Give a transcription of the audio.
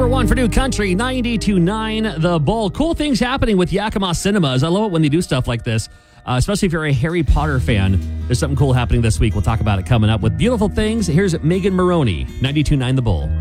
Number one for New Country, 92.9 The Bull. Cool things happening with Yakima Cinemas. I love it when they do stuff like this, especially if you're a Harry Potter fan. There's something cool happening this week. We'll talk about it coming up with beautiful things. Here's Megan Maroney, 92.9 The Bull.